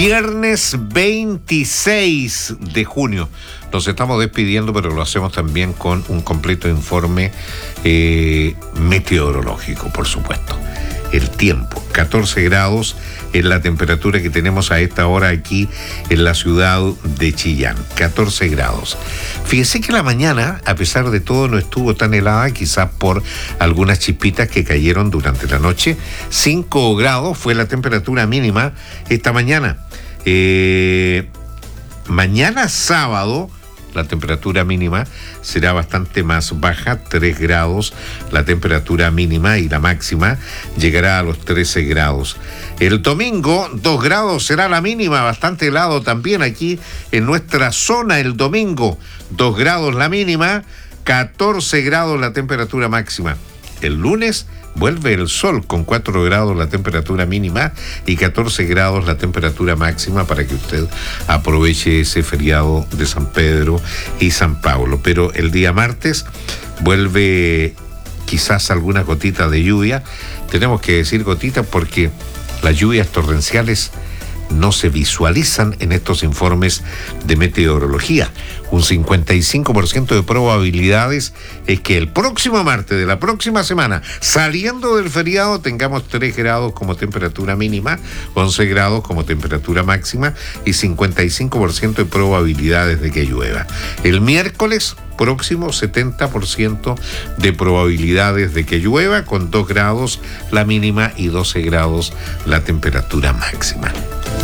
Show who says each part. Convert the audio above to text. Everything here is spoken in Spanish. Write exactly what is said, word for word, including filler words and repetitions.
Speaker 1: Viernes veintiséis de junio. Nos estamos despidiendo, pero lo hacemos también con un completo informe eh, meteorológico, por supuesto. El tiempo, catorce grados es la temperatura que tenemos a esta hora aquí en la ciudad de Chillán, catorce grados. Fíjese que la mañana, a pesar de todo, no estuvo tan helada, quizás por algunas chispitas que cayeron durante la noche. cinco grados fue la temperatura mínima esta mañana. Eh, mañana sábado, la temperatura mínima será bastante más baja, tres grados la temperatura mínima, y la máxima llegará a los trece grados. El domingo, dos grados será la mínima, bastante helado también aquí en nuestra zona el domingo. dos grados la mínima, catorce grados la temperatura máxima. El lunes vuelve el sol con cuatro grados la temperatura mínima y catorce grados la temperatura máxima para que usted aproveche ese feriado de San Pedro y San Pablo. Pero el día martes vuelve quizás algunas gotitas de lluvia. Tenemos que decir gotitas porque las lluvias torrenciales no se visualizan en estos informes de meteorología. Un cincuenta y cinco por ciento de probabilidades es que el próximo martes de la próxima semana, saliendo del feriado, tengamos tres grados como temperatura mínima, once grados como temperatura máxima y cincuenta y cinco por ciento de probabilidades de que llueva. El miércoles próximo, setenta por ciento de probabilidades de que llueva, con dos grados la mínima y doce grados la temperatura máxima.